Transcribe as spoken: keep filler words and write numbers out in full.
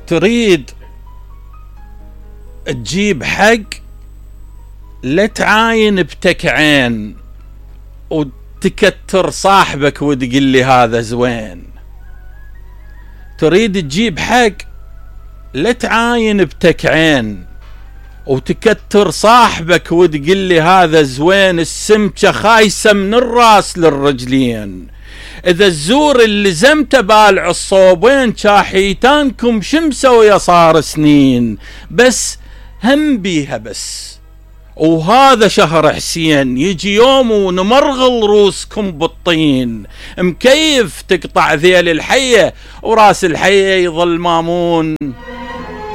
تريد تجيب حق لا تعاين بتكعين وتكتر صاحبك وتقول لي هذا زوين. تريد تجيب حق لا تعاين بتكعين وتكتر صاحبك وتقول لي هذا زوين. السمكة خايسة من الراس للرجلين، إذا الزور اللي زمته بالع الصوبين شاحيتانكم شمسوية صار سنين. بس هم بيها بس، وهذا شهر حسين يجي يوم ونمرغل روسكم بالطين. مكيف تقطع ذيل الحية وراس الحية يظل مامون.